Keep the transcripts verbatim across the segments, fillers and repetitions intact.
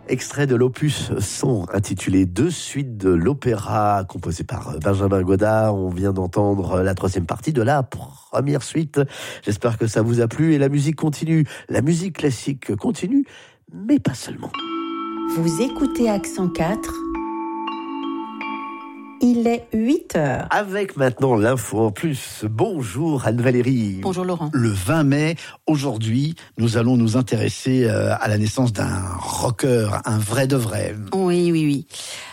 Extrait de l'opus son intitulé Deux suites de l'opéra, composé par Benjamin Godard. On vient d'entendre la troisième partie de la première suite. J'espère que ça vous a plu et la musique continue. La musique classique continue, mais pas seulement. Vous écoutez Accent quatre. Il est huit heures. Avec maintenant l'info en plus. Bonjour Anne-Valérie. Bonjour Laurent. Le vingt mai, aujourd'hui, nous allons nous intéresser à la naissance d'un rocker, un vrai de vrai. Oui, oui, oui.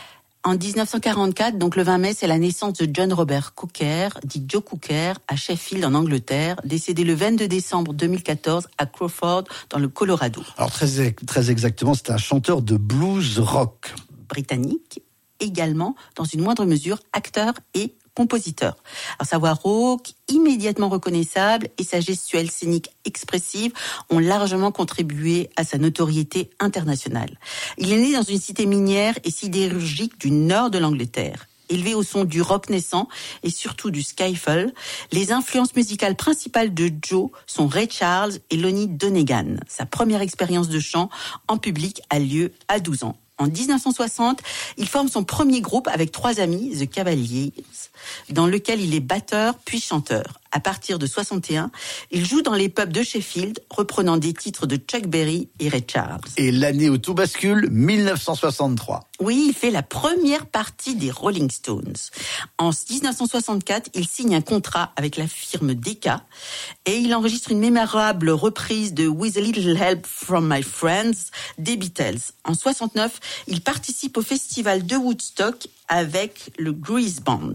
En dix-neuf cent quarante-quatre, donc le vingt mai, c'est la naissance de John Robert Cooker, dit Joe Cooker, à Sheffield en Angleterre, décédé le vingt-deux décembre deux mille quatorze à Crawford, dans le Colorado. Alors très, très exactement, c'est un chanteur de blues rock. Britannique, également, dans une moindre mesure, acteur et compositeur. Alors, sa voix rauque, immédiatement reconnaissable, et sa gestuelle scénique expressive ont largement contribué à sa notoriété internationale. Il est né dans une cité minière et sidérurgique du nord de l'Angleterre. Élevé au son du rock naissant et surtout du skiffle, les influences musicales principales de Joe sont Ray Charles et Lonnie Donegan. Sa première expérience de chant en public a lieu à douze ans. En dix-neuf cent soixante, il forme son premier groupe avec trois amis, The Cavaliers, dans lequel il est batteur puis chanteur. À partir de soixante et un, il joue dans les pubs de Sheffield, reprenant des titres de Chuck Berry et Ray Charles. Et l'année où tout bascule, dix-neuf cent soixante-trois. Oui, il fait la première partie des Rolling Stones. En dix-neuf cent soixante-quatre, il signe un contrat avec la firme Decca et il enregistre une mémorable reprise de With a Little Help from My Friends des Beatles. En soixante-neuf, il participe au festival de Woodstock avec le Grease Band.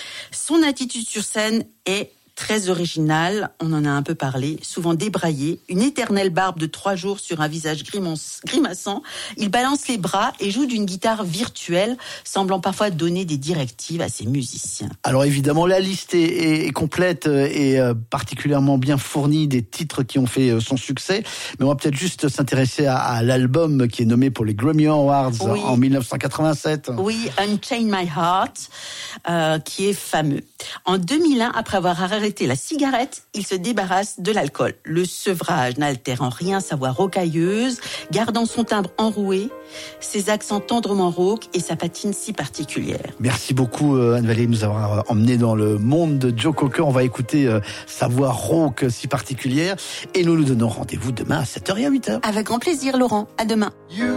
Son attitude sur scène est très original, on en a un peu parlé, souvent débraillé, une éternelle barbe de trois jours sur un visage grimaçant. Il balance les bras et joue d'une guitare virtuelle, semblant parfois donner des directives à ses musiciens. Alors évidemment, la liste est, est complète et particulièrement bien fournie des titres qui ont fait son succès, mais on va peut-être juste s'intéresser à, à l'album qui est nommé pour les Grammy Awards oui. en dix-neuf cent quatre-vingt-sept. Oui, Unchain My Heart, euh, qui est fameux. En deux mille un, après avoir arrêté la cigarette, il se débarrasse de l'alcool. Le sevrage n'altère en rien sa voix rocailleuse, gardant son timbre enroué, ses accents tendrement rauques et sa patine si particulière. Merci beaucoup Anne-Valérie de nous avoir emmenés dans le monde de Joe Cocker. On va écouter sa voix rauque si particulière et nous nous donnons rendez-vous demain à sept heures et à huit heures. Avec grand plaisir Laurent, à demain. You